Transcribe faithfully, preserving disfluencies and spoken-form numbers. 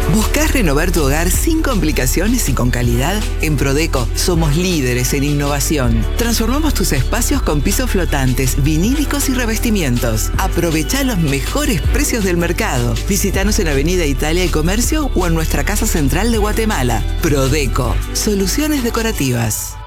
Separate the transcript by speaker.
Speaker 1: ¿Buscás renovar tu hogar sin complicaciones y con calidad? En Prodeco somos líderes en innovación. Transformamos tus espacios con pisos flotantes, vinílicos y revestimientos. Aprovechá los mejores precios del mercado. Visítanos en Avenida Italia y Comercio o en nuestra casa central de Guatemala. Prodeco, soluciones decorativas.